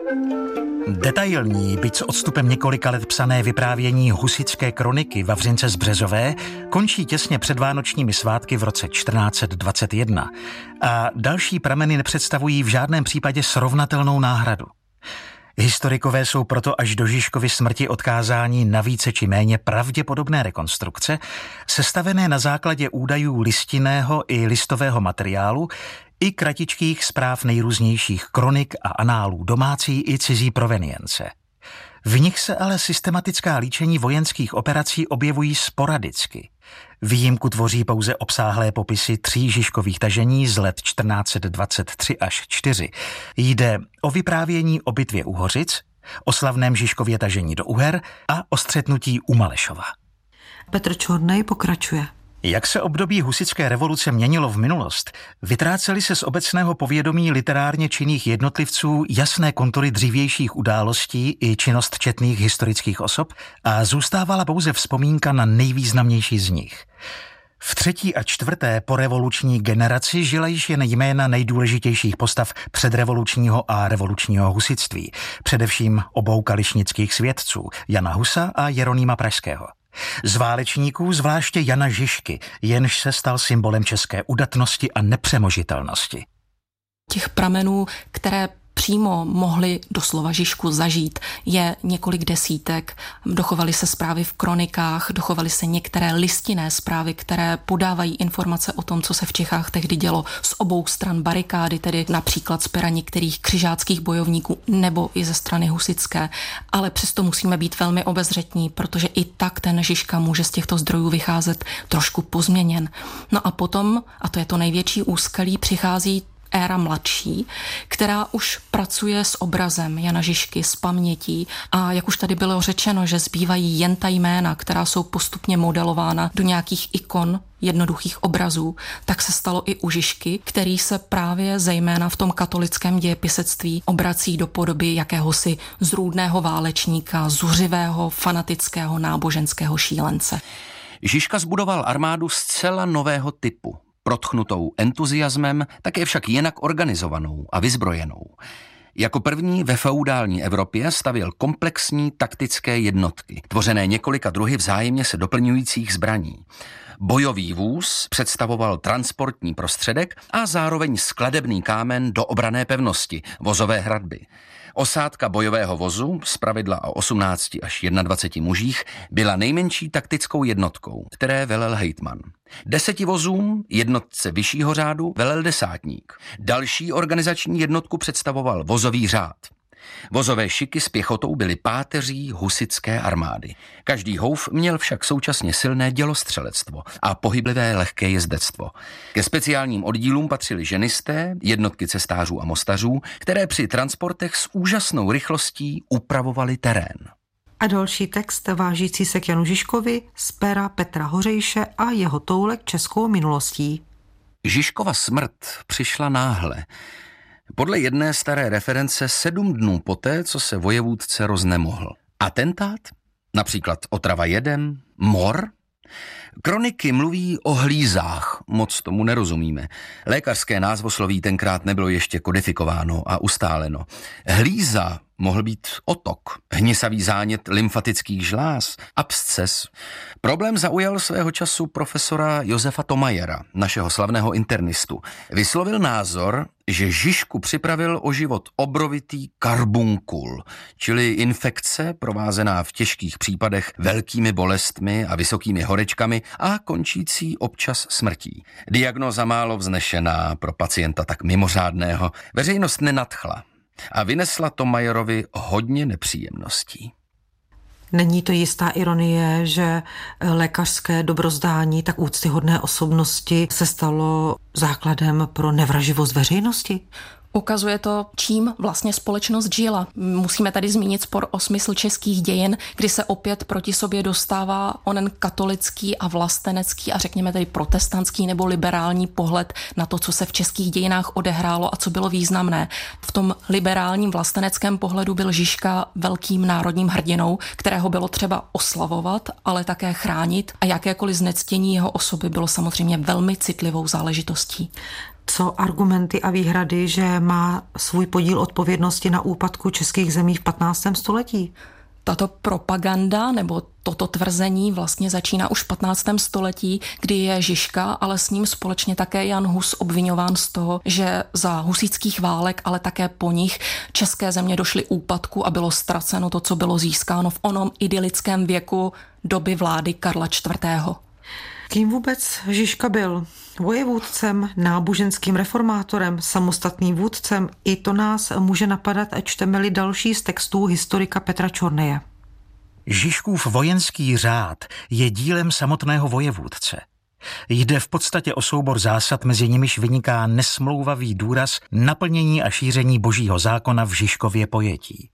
Detailní, byť s odstupem několika let psané vyprávění husitské kroniky Vavřince z Březové končí těsně před vánočními svátky v roce 1421 a další prameny nepředstavují v žádném případě srovnatelnou náhradu. Historikové jsou proto až do Žižkovy smrti odkázáni na více či méně pravděpodobné rekonstrukce, sestavené na základě údajů listinného i listového materiálu i kratičkých zpráv nejrůznějších kronik a análů domácí i cizí provenience. V nich se ale systematická líčení vojenských operací objevují sporadicky. Výjimku tvoří pouze obsáhlé popisy 3 Žižkových tažení z let 1423 až 4. Jde o vyprávění o bitvě u Hořic, o slavném Žižkově tažení do Uher a o střetnutí u Malešova. Petr Čornej pokračuje. Jak se období husitské revoluce měnilo v minulost, vytrácely se z obecného povědomí literárně činných jednotlivců jasné kontury dřívějších událostí i činnost četných historických osob a zůstávala pouze vzpomínka na nejvýznamnější z nich. V 3. a 4. porevoluční generaci žila již jen jména nejdůležitějších postav předrevolučního a revolučního husitství, především obou kališnických svědců, Jana Husa a Jeronýma Pražského. Z válečníků zvláště Jana Žižky, jenž se stal symbolem české udatnosti a nepřemožitelnosti. Těch pramenů, které přímo mohli doslova Žižku zažít, je několik desítek. Dochovaly se zprávy v kronikách, dochovaly se některé listinné zprávy, které podávají informace o tom, co se v Čechách tehdy dělo z obou stran barikády, tedy například z pera některých křižáckých bojovníků nebo i ze strany husitské. Ale přesto musíme být velmi obezřetní, protože i tak ten Žižka může z těchto zdrojů vycházet trošku pozměněn. No a potom, a to je to největší úskalí, přichází éra mladší, která už pracuje s obrazem Jana Žižky, s pamětí a jak už tady bylo řečeno, že zbývají jen ta jména, která jsou postupně modelována do nějakých ikon, jednoduchých obrazů, tak se stalo i u Žižky, který se právě zejména v tom katolickém dějepisectví obrací do podoby jakéhosi zrůdného válečníka, zuřivého, fanatického, náboženského šílence. Žižka zbudoval armádu zcela nového typu. Protchnutou entuziasmem, také však jinak organizovanou a vyzbrojenou. Jako první ve feudální Evropě stavěl komplexní taktické jednotky, tvořené několika druhy vzájemně se doplňujících zbraní. Bojový vůz představoval transportní prostředek a zároveň skladebný kámen do obranné pevnosti, vozové hradby. Osádka bojového vozu, zpravidla o 18 až 21 mužích, byla nejmenší taktickou jednotkou, které velel hejtman. 10 vozům, jednotce vyššího řádu, velel desátník. Další organizační jednotku představoval vozový řád. Vozové šiky s pěchotou byly páteří husitské armády. Každý houf měl však současně silné dělostřelectvo a pohyblivé lehké jezdectvo. Ke speciálním oddílům patřili ženisté, jednotky cestářů a mostařů, které při transportech s úžasnou rychlostí upravovali terén. A další text vážící se k Janu Žižkovi z pera Petra Hořejše a jeho toulek českou minulostí. Žižkova smrt přišla náhle. Podle jedné staré reference 7 dnů poté, co se vojevůdce roznemohl. Atentát? Například otrava jedem? Mor? Kroniky mluví o hlízách, moc tomu nerozumíme. Lékařské názvosloví tenkrát nebylo ještě kodifikováno a ustáleno. Hlíza mohl být otok, hnisavý zánět lymfatických žláz, absces. Problém zaujal svého času profesora Josefa Tomajera, našeho slavného internistu. Vyslovil názor, že Žižku připravil o život obrovitý karbunkul, čili infekce provázená v těžkých případech velkými bolestmi a vysokými horečkami a končící občas smrtí. Diagnóza málo vznešená, pro pacienta tak mimořádného, veřejnost nenadchla a vynesla Tomajerovi hodně nepříjemností. Není to jistá ironie, že lékařské dobrozdání tak úctyhodné osobnosti se stalo základem pro nevraživost veřejnosti? Ukazuje to, čím vlastně společnost žila. Musíme tady zmínit spor o smysl českých dějin, kdy se opět proti sobě dostává onen katolický a vlastenecký a řekněme tady protestantský nebo liberální pohled na to, co se v českých dějinách odehrálo a co bylo významné. V tom liberálním vlasteneckém pohledu byl Žižka velkým národním hrdinou, kterého bylo třeba oslavovat, ale také chránit a jakékoliv znectění jeho osoby bylo samozřejmě velmi citlivou záležitostí. Co argumenty a výhrady, že má svůj podíl odpovědnosti na úpadku českých zemí v 15. století? Tato propaganda nebo toto tvrzení vlastně začíná už v 15. století, kdy je Žižka, ale s ním společně také Jan Hus obviňován z toho, že za husitských válek, ale také po nich české země došly úpadku a bylo ztraceno to, co bylo získáno v onom idylickém věku doby vlády Karla IV. Kým vůbec Žižka byl? Vojevůdcem, náboženským reformátorem, samostatným vůdcem? I to nás může napadat, a čteme-li další z textů historika Petra Čorneje. Žižkův vojenský řád je dílem samotného vojevůdce. Jde v podstatě o soubor zásad, mezi nimiž vyniká nesmlouvavý důraz naplnění a šíření božího zákona v Žižkově pojetí.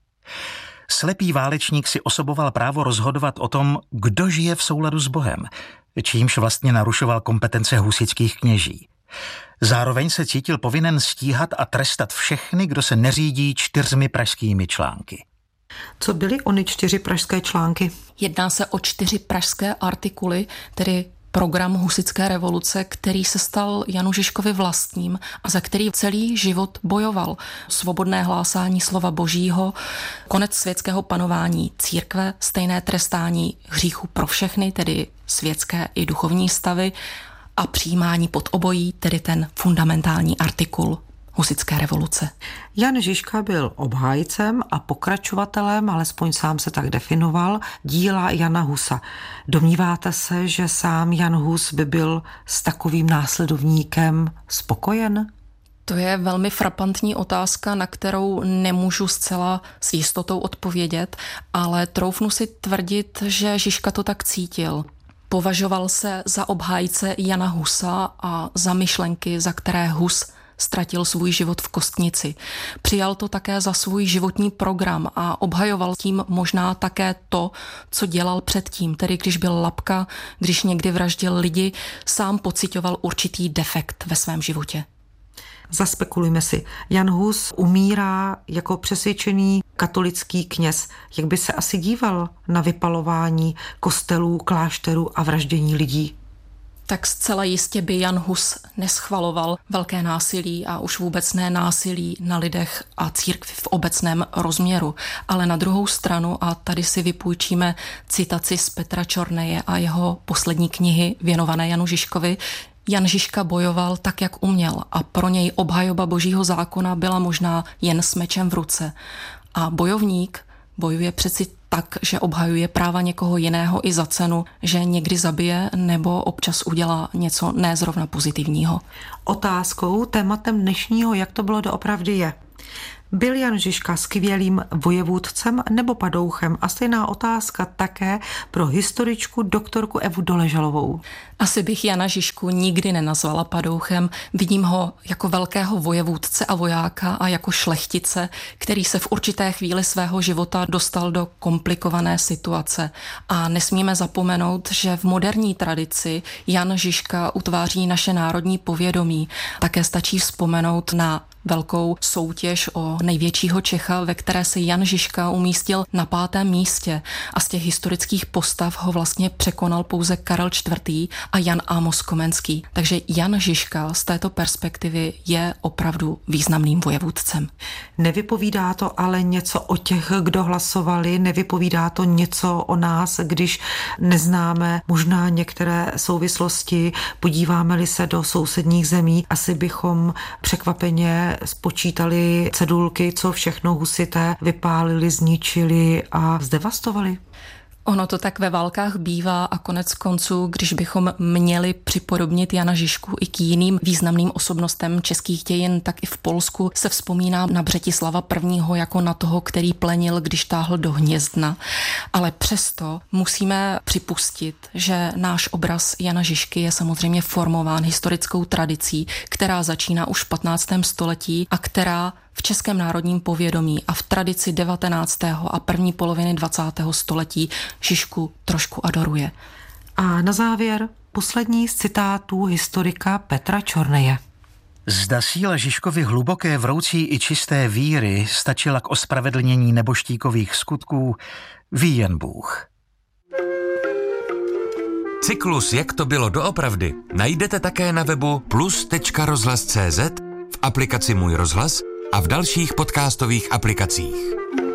Slepý válečník si osoboval právo rozhodovat o tom, kdo žije v souladu s Bohem, čímž vlastně narušoval kompetence husitských kněží. Zároveň se cítil povinen stíhat a trestat všechny, kdo se neřídí 4 pražskými články. Co byly ony 4 pražské články? Jedná se o 4 pražské artikuly, tedy program husitské revoluce, který se stal Janu Žižkovi vlastním a za který celý život bojoval. Svobodné hlásání slova božího, konec světského panování církve, stejné trestání hříchů pro všechny, tedy světské i duchovní stavy, a přijímání pod obojí, tedy ten fundamentální artikul husitské revoluce. Jan Žižka byl obhájcem a pokračovatelem, alespoň sám se tak definoval, díla Jana Husa. Domníváte se, že sám Jan Hus by byl s takovým následovníkem spokojen? To je velmi frapantní otázka, na kterou nemůžu zcela s jistotou odpovědět, ale troufnu si tvrdit, že Žižka to tak cítil. Považoval se za obhájce Jana Husa a za myšlenky, za které Hus ztratil svůj život v Kostnici. Přijal to také za svůj životní program a obhajoval tím možná také to, co dělal předtím, tedy když byl lapka, když někdy vraždil lidi, sám pociťoval určitý defekt ve svém životě. Zaspekulujme si. Jan Hus umírá jako přesvědčený katolický kněz. Jak by se asi díval na vypalování kostelů, klášterů a vraždění lidí? Tak zcela jistě by Jan Hus neschvaloval velké násilí a už vůbec ne násilí na lidech a církvi v obecném rozměru. Ale na druhou stranu, a tady si vypůjčíme citaci z Petra Čorneje a jeho poslední knihy věnované Janu Žižkovi, Jan Žižka bojoval tak, jak uměl, a pro něj obhajoba božího zákona byla možná jen s mečem v ruce. A bojovník bojuje přeci tak, že obhajuje práva někoho jiného i za cenu, že někdy zabije nebo občas udělá něco nezrovna pozitivního. Otázkou, tématem dnešního, jak to bylo doopravdy, je: byl Jan Žižka skvělým vojevůdcem nebo padouchem? A stejná otázka také pro historičku doktorku Evu Doležalovou. Asi bych Jana Žižku nikdy nenazvala padouchem. Vidím ho jako velkého vojevůdce a vojáka a jako šlechtice, který se v určité chvíli svého života dostal do komplikované situace. A nesmíme zapomenout, že v moderní tradici Jan Žižka utváří naše národní povědomí. Také stačí vzpomenout na velkou soutěž o největšího Čecha, ve které se Jan Žižka umístil na 5. místě a z těch historických postav ho vlastně překonal pouze Karel IV. A Jan Amos Komenský. Takže Jan Žižka z této perspektivy je opravdu významným vojevůdcem. Nevypovídá to ale něco o těch, kdo hlasovali, nevypovídá to něco o nás, když neznáme možná některé souvislosti, podíváme-li se do sousedních zemí, asi bychom překvapeně spočítali cedulky, co všechno husité vypálili, zničili a zdevastovali. Ono to tak ve válkách bývá a konec konců, když bychom měli připodobnit Jana Žižku i k jiným významným osobnostem českých dějin, tak i v Polsku se vzpomíná na Břetislava I. jako na toho, který plenil, když táhl do Hnězdna. Ale přesto musíme připustit, že náš obraz Jana Žižky je samozřejmě formován historickou tradicí, která začíná už v 15. století a která v českém národním povědomí a v tradici 19. a první poloviny 20. století Žižku trošku adoruje. A na závěr poslední z citátů historika Petra Čorneje. Zda síla Žižkovy hluboké, vroucí i čisté víry stačila k ospravedlnění neboštíkových skutků, ví jen Bůh. Cyklus Jak to bylo doopravdy najdete také na webu plus.rozhlas.cz, v aplikaci Můj rozhlas a v dalších podcastových aplikacích.